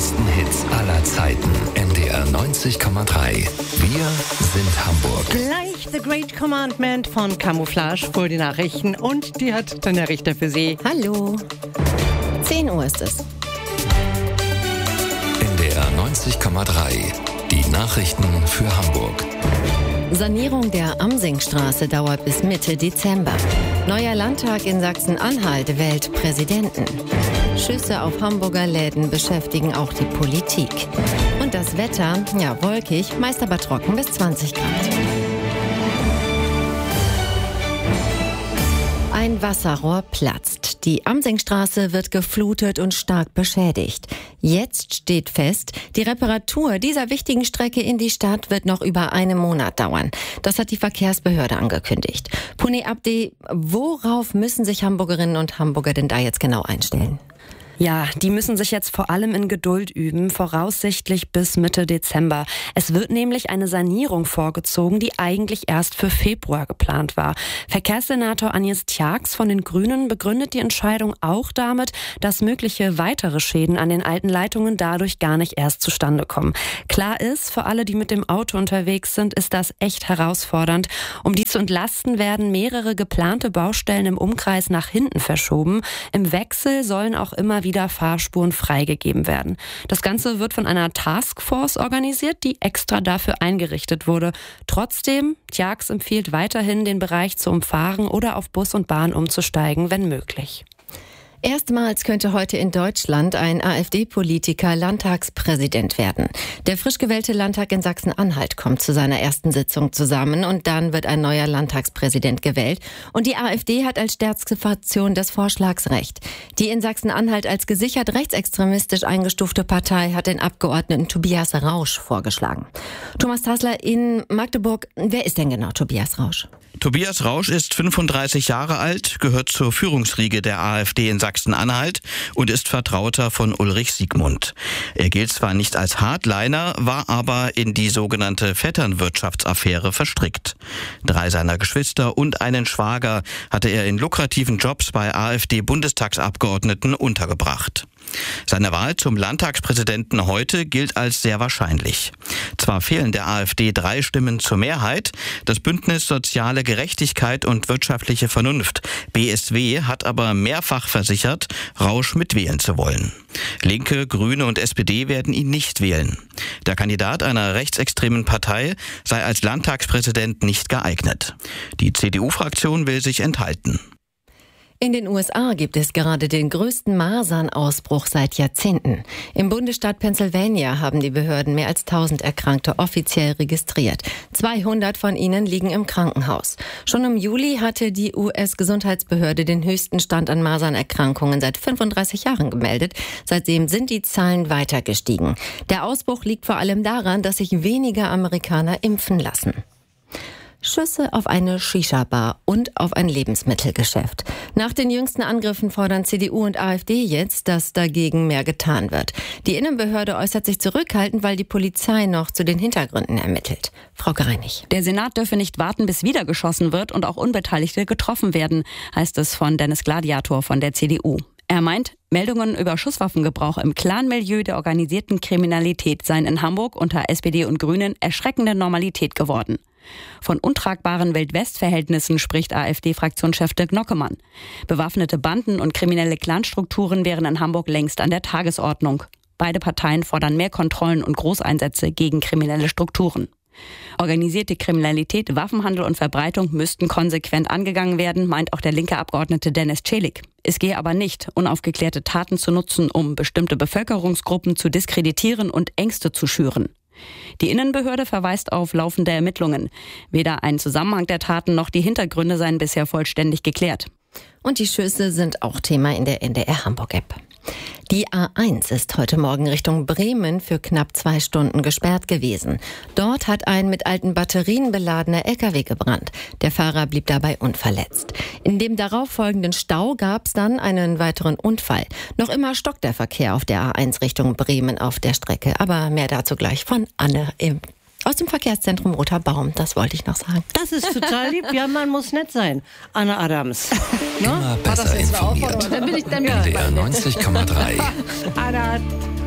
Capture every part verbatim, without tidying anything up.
größten Hits aller Zeiten. N D R neunzig Komma drei. Wir sind Hamburg. Gleich The Great Commandment von Camouflage vor die Nachrichten. Und die hat Tanja Richter für Sie. Hallo. zehn Uhr ist es. N D R neunzig Komma drei. Die Nachrichten für Hamburg. Sanierung der Amsingstraße dauert bis Mitte Dezember. Neuer Landtag in Sachsen-Anhalt wählt Präsidenten. Schüsse auf Hamburger Läden beschäftigen auch die Politik. Und das Wetter, ja wolkig, meist aber trocken bis zwanzig Grad. Ein Wasserrohr platzt. Die Amsingstraße wird geflutet und stark beschädigt. Jetzt steht fest, die Reparatur dieser wichtigen Strecke in die Stadt wird noch über einen Monat dauern. Das hat die Verkehrsbehörde angekündigt. Pune Abdi, worauf müssen sich Hamburgerinnen und Hamburger denn da jetzt genau einstellen? Ja, die müssen sich jetzt vor allem in Geduld üben, voraussichtlich bis Mitte Dezember. Es wird nämlich eine Sanierung vorgezogen, die eigentlich erst für Februar geplant war. Verkehrssenator Agnes Tjax von den Grünen begründet die Entscheidung auch damit, dass mögliche weitere Schäden an den alten Leitungen dadurch gar nicht erst zustande kommen. Klar ist, für alle, die mit dem Auto unterwegs sind, ist das echt herausfordernd. Um die zu entlasten, werden mehrere geplante Baustellen im Umkreis nach hinten verschoben. Im Wechsel sollen auch immer wieder Fahrspuren freigegeben werden. Das Ganze wird von einer Taskforce organisiert, die extra dafür eingerichtet wurde. Trotzdem, Tjax empfiehlt weiterhin, den Bereich zu umfahren oder auf Bus und Bahn umzusteigen, wenn möglich. Erstmals könnte heute in Deutschland ein AfD-Politiker Landtagspräsident werden. Der frisch gewählte Landtag in Sachsen-Anhalt kommt zu seiner ersten Sitzung zusammen und dann wird ein neuer Landtagspräsident gewählt. Und die AfD hat als stärkste Fraktion das Vorschlagsrecht. Die in Sachsen-Anhalt als gesichert rechtsextremistisch eingestufte Partei hat den Abgeordneten Tobias Rausch vorgeschlagen. Thomas Tassler in Magdeburg, wer ist denn genau Tobias Rausch? Tobias Rausch ist fünfunddreißig Jahre alt, gehört zur Führungsriege der AfD in Sachsen-Anhalt und ist Vertrauter von Ulrich Siegmund. Er gilt zwar nicht als Hardliner, war aber in die sogenannte Vetternwirtschaftsaffäre verstrickt. Drei seiner Geschwister und einen Schwager hatte er in lukrativen Jobs bei AfD-Bundestagsabgeordneten untergebracht. Seine Wahl zum Landtagspräsidenten heute gilt als sehr wahrscheinlich. Zwar fehlen der AfD drei Stimmen zur Mehrheit, das Bündnis Soziale Gerechtigkeit und wirtschaftliche Vernunft, B S W, hat aber mehrfach versichert, Rausch mitwählen zu wollen. Linke, Grüne und S P D werden ihn nicht wählen. Der Kandidat einer rechtsextremen Partei sei als Landtagspräsident nicht geeignet. Die C D U-Fraktion will sich enthalten. In den U S A gibt es gerade den größten Masernausbruch seit Jahrzehnten. Im Bundesstaat Pennsylvania haben die Behörden mehr als tausend Erkrankte offiziell registriert. zweihundert von ihnen liegen im Krankenhaus. Schon im Juli hatte die U S-Gesundheitsbehörde den höchsten Stand an Masernerkrankungen seit fünfunddreißig Jahren gemeldet. Seitdem sind die Zahlen weiter gestiegen. Der Ausbruch liegt vor allem daran, dass sich weniger Amerikaner impfen lassen. Schüsse auf eine Shisha-Bar und auf ein Lebensmittelgeschäft. Nach den jüngsten Angriffen fordern C D U und AfD jetzt, dass dagegen mehr getan wird. Die Innenbehörde äußert sich zurückhaltend, weil die Polizei noch zu den Hintergründen ermittelt. Frau Greinig. Der Senat dürfe nicht warten, bis wieder geschossen wird und auch Unbeteiligte getroffen werden, heißt es von Dennis Gladiator von der C D U. Er meint, Meldungen über Schusswaffengebrauch im Clan-Milieu der organisierten Kriminalität seien in Hamburg unter S P D und Grünen erschreckende Normalität geworden. Von untragbaren Welt-West-Verhältnissen spricht AfD-Fraktionschef Dirk Nockemann. Bewaffnete Banden und kriminelle Clanstrukturen wären in Hamburg längst an der Tagesordnung. Beide Parteien fordern mehr Kontrollen und Großeinsätze gegen kriminelle Strukturen. Organisierte Kriminalität, Waffenhandel und Verbreitung müssten konsequent angegangen werden, meint auch der linke Abgeordnete Dennis Celik. Es gehe aber nicht, unaufgeklärte Taten zu nutzen, um bestimmte Bevölkerungsgruppen zu diskreditieren und Ängste zu schüren. Die Innenbehörde verweist auf laufende Ermittlungen. Weder ein Zusammenhang der Taten noch die Hintergründe seien bisher vollständig geklärt. Und die Schüsse sind auch Thema in der N D R Hamburg-App. Die A eins ist heute Morgen Richtung Bremen für knapp zwei Stunden gesperrt gewesen. Dort hat ein mit alten Batterien beladener L K W gebrannt. Der Fahrer blieb dabei unverletzt. In dem darauffolgenden Stau gab es dann einen weiteren Unfall. Noch immer stockt der Verkehr auf der A eins Richtung Bremen auf der Strecke. Aber mehr dazu gleich von Anne im Aus dem Verkehrszentrum Roter Baum, das wollte ich noch sagen. Das ist total lieb. Ja, man muss nett sein. Anna Adams. Immer besser informiert. Dann bin ich dann N D R neunzig Komma drei. Anna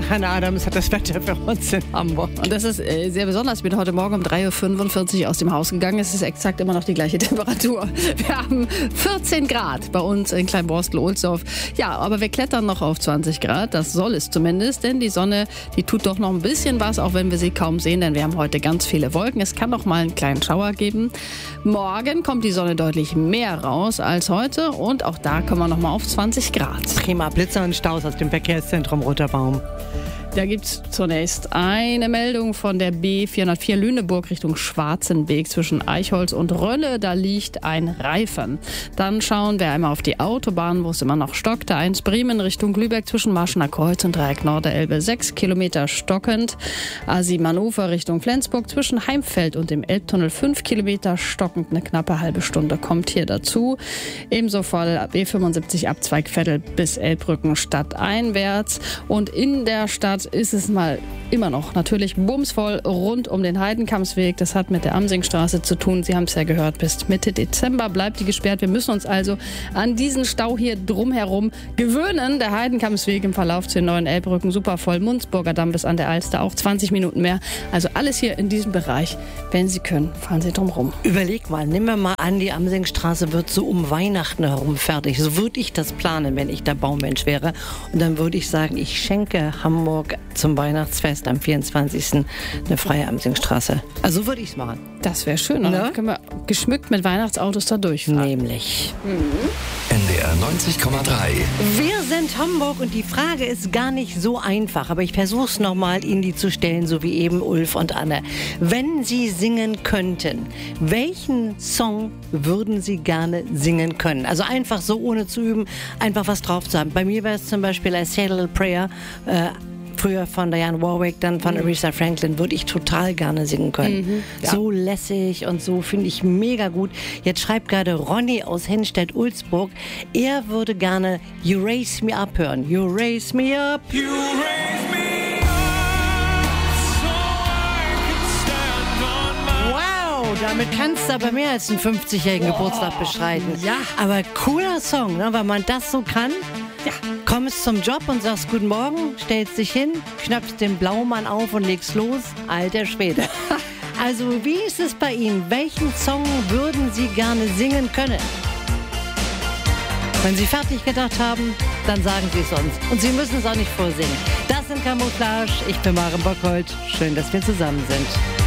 Hannah Adams hat das Wetter für uns in Hamburg. Und das ist äh, sehr besonders. Ich bin heute Morgen um drei Uhr fünfundvierzig aus dem Haus gegangen. Es ist exakt immer noch die gleiche Temperatur. Wir haben vierzehn Grad bei uns in Kleinborstel-Ohlsdorf. Ja, aber wir klettern noch auf zwanzig Grad. Das soll es zumindest, denn die Sonne, die tut doch noch ein bisschen was, auch wenn wir sie kaum sehen, denn wir haben heute ganz viele Wolken. Es kann noch mal einen kleinen Schauer geben. Morgen kommt die Sonne deutlich mehr raus als heute und auch da kommen wir noch mal auf zwanzig Grad. Prima, Blitzer und Staus aus dem Verkehrszentrum Roter Baum. Da gibt es zunächst eine Meldung von der B vierhundertvier Lüneburg Richtung Schwarzenbeek zwischen Eichholz und Rölle. Da liegt ein Reifen. Dann schauen wir einmal auf die Autobahn, wo es immer noch stockt. A eins Bremen Richtung Lübeck zwischen Marschener Kreuz und Dreieck Norderelbe. Sechs Kilometer stockend. A sieben Hannover Richtung Flensburg zwischen Heimfeld und dem Elbtunnel. Fünf Kilometer stockend. Eine knappe halbe Stunde kommt hier dazu. Ebenso Fall B fünfundsiebzig Abzweig Vettel bis Elbbrücken stadteinwärts. Und in der Stadt ist es mal immer noch natürlich bumsvoll rund um den Heidenkampsweg. Das hat mit der Amsingstraße zu tun. Sie haben es ja gehört, bis Mitte Dezember bleibt die gesperrt. Wir müssen uns also an diesen Stau hier drumherum gewöhnen. Der Heidenkampsweg im Verlauf zu den neuen Elbbrücken super voll. Munzburger Damm bis an der Alster auch zwanzig Minuten mehr. Also alles hier in diesem Bereich. Wenn Sie können, fahren Sie drumherum. Überleg mal, nehmen wir mal an, die Amsingstraße wird so um Weihnachten herum fertig. So würde ich das planen, wenn ich der Baumensch wäre. Und dann würde ich sagen, ich schenke Hamburg zum Weihnachtsfest am vierundzwanzigsten eine freie Amsingstraße. Also so würde ich es machen. Das wäre schön. Dann Ne? können wir geschmückt mit Weihnachtsautos da durchfahren. Nämlich. N D R neunzig Komma drei. Wir sind Hamburg und die Frage ist gar nicht so einfach, aber ich versuche es nochmal, Ihnen die zu stellen, so wie eben Ulf und Anne. Wenn Sie singen könnten, welchen Song würden Sie gerne singen können? Also einfach so, ohne zu üben, einfach was drauf zu haben. Bei mir wäre es zum Beispiel I Say a Little Prayer, äh, früher von Diane Warwick, dann von Aretha Franklin, würde ich total gerne singen können. Mhm, ja. So lässig und so finde ich mega gut. Jetzt schreibt gerade Ronny aus Hennstedt-Ulzburg, er würde gerne You Raise Me Up hören. You Raise Me Up. You raise me up so I can stand on my Wow, damit kannst du aber mehr als einen fünfzigjährigen Geburtstag bestreiten. Ja. Aber cooler Song, ne? Weil man das so kann. Ja. Kommst zum Job und sagst Guten Morgen, stellst dich hin, schnappst den Blaumann auf und legst los. Alter Schwede. Also, wie ist es bei Ihnen? Welchen Song würden Sie gerne singen können? Wenn Sie fertig gedacht haben, dann sagen Sie es uns. Und Sie müssen es auch nicht vorsingen. Das sind Camouflage. Ich bin Maren Bockholt. Schön, dass wir zusammen sind.